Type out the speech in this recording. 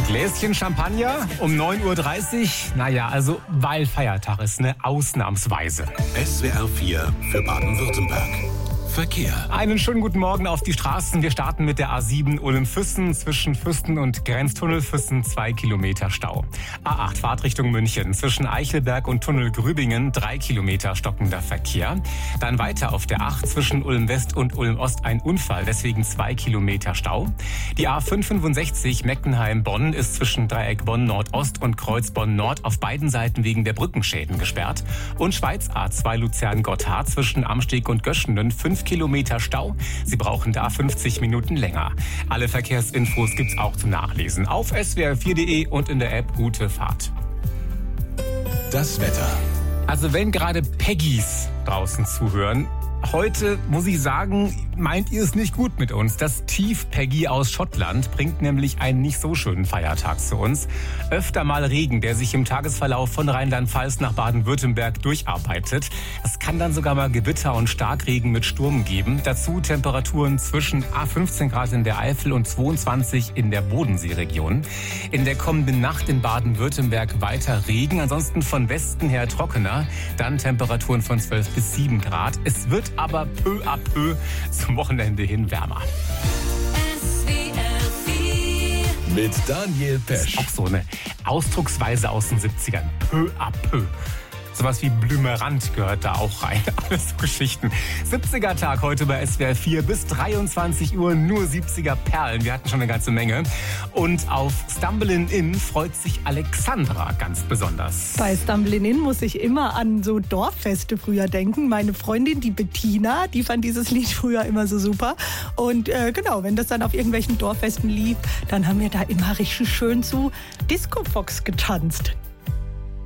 Gläschen Champagner um 9.30 Uhr. Naja, also weil Feiertag ist, ne? Ausnahmsweise. SWR 4 für Baden-Württemberg. Verkehr. Einen schönen guten Morgen auf die Straßen. Wir starten mit der A7 Ulm-Füssen. Zwischen Füssen und Grenztunnel Füssen 2 Kilometer Stau. A8 Fahrtrichtung München. Zwischen Eichelberg und Tunnel Grübingen 3 Kilometer stockender Verkehr. Dann weiter auf der 8 zwischen Ulm-West und Ulm-Ost ein Unfall. Deswegen 2 Kilometer Stau. Die A565 Meckenheim-Bonn ist zwischen Dreieck Bonn-Nordost und Kreuz Bonn-Nord auf beiden Seiten wegen der Brückenschäden gesperrt. Und Schweiz A2 Luzern-Gotthard zwischen Amsteg und Göschenen 5 Kilometer Stau. Sie brauchen da 50 Minuten länger. Alle Verkehrsinfos gibt's auch zum Nachlesen auf swr4.de und in der App Gute Fahrt. Das Wetter. Also wenn gerade Peggys draußen zuhören, heute muss ich sagen, meint ihr es nicht gut mit uns. Das Tief Peggy aus Schottland bringt nämlich einen nicht so schönen Feiertag zu uns. Öfter mal Regen, der sich im Tagesverlauf von Rheinland-Pfalz nach Baden-Württemberg durcharbeitet. Es kann dann sogar mal Gewitter und Starkregen mit Sturm geben. Dazu Temperaturen zwischen 15 Grad in der Eifel und 22 in der Bodenseeregion. In der kommenden Nacht in Baden-Württemberg weiter Regen, ansonsten von Westen her trockener. Dann Temperaturen von 12 bis 7 Grad. Es wird aber peu à peu zum Wochenende hin wärmer. Mit Daniel Pesch. Auch so eine Ausdrucksweise aus den 70ern. Peu à peu. Sowas wie Blümerand gehört da auch rein. Alles so Geschichten. 70er Tag heute bei SWR 4 bis 23 Uhr. Nur 70er Perlen. Wir hatten schon eine ganze Menge. Und auf Stumbling In freut sich Alexandra ganz besonders. Bei Stumbling In muss ich immer an so Dorffeste früher denken. Meine Freundin, die Bettina, die fand dieses Lied früher immer so super. Und genau, wenn das dann auf irgendwelchen Dorffesten lief, dann haben wir da immer richtig schön zu Disco Fox getanzt.